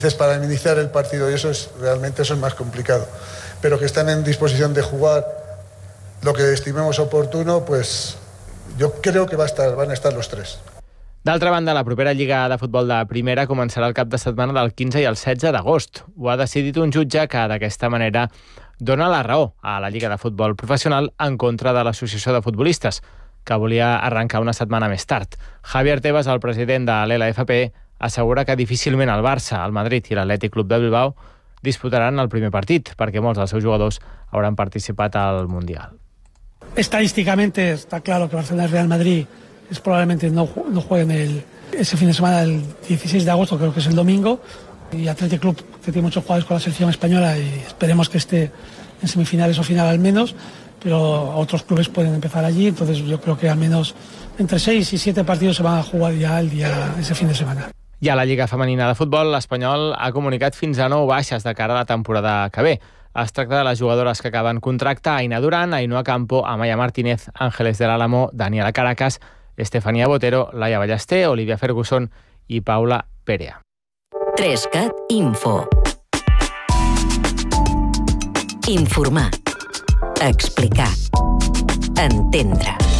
Para iniciar el partido y realmente eso es más complicado, pero que están en disposición de jugar lo que estimemos oportuno, pues yo creo que van a estar los tres. D'altra banda, la propera Lliga de Futbol de Primera començarà el cap de setmana del 15 i el 16 d'agost. Ho ha decidit un jutge que d'aquesta manera dona la raó a la Lliga de Futbol Professional en contra de l'Associació de Futbolistes, que volia arrencar una setmana més tard. Javier Tebas, el president de l'LFP, assegura que difícilment el Barça, el Madrid i l'Atlètic Club de Bilbao disputaran el primer partit, perquè molts dels seus jugadors hauran participat al Mundial. Estadísticamente está claro que Barcelona y Real Madrid probablemente no jueguen ese fin de semana del 16 de agosto, creo que es el domingo, y Athletic Club, que tiene muchos jugadores con la selección española y esperemos que esté en semifinales o final al menos, pero otros clubes pueden empezar allí, entonces yo creo que al menos entre 6 y 7 partidos se van a jugar ya ese fin de semana. I a la Lliga Femenina de Futbol, l'Espanyol ha comunicat fins a 9 baixes de cara a la temporada que ve. Es tracta de les jugadores que acaben contracte: Aina Durán, Ainhoa Campo, Amaya Martínez, Ángeles del Álamo, Daniela Caracas, Estefanía Botero, Laia Ballester, Olivia Ferguson i Paula Perea. 3CAT Info. Informar. Explicar. Entendre.